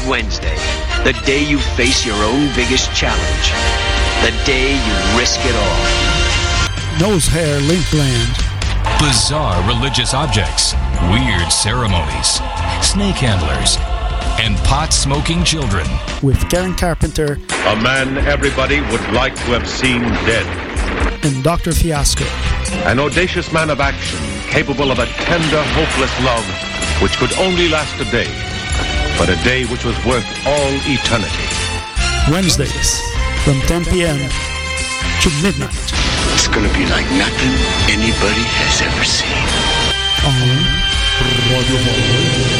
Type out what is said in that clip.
Wednesday, the day you face your own biggest challenge, the day you risk it all. Nose hair link gland. Bizarre religious objects, weird ceremonies, snake handlers, and pot-smoking children. With Karen Carpenter. A man everybody would like to have seen dead. And Dr. Fiasco. An audacious man of action, capable of a tender, hopeless love, which could only last a day, but a day which was worth all eternity. Wednesdays, from 10 p.m. to midnight. It's gonna be like nothing anybody has ever seen. On Radio